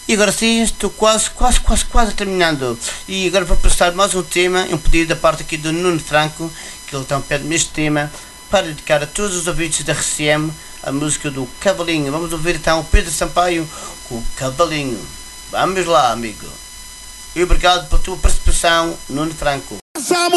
E agora sim, estou quase terminando. E agora vou prestar mais um tema, um pedido da parte aqui do Nuno Franco, que ele então pede-me este tema para dedicar a todos os ouvintes da RCM a música do Cavalinho. Vamos ouvir então o Pedro Sampaio com o Cavalinho. Vamos lá, amigo. E obrigado pela tua participação, Nuno Franco.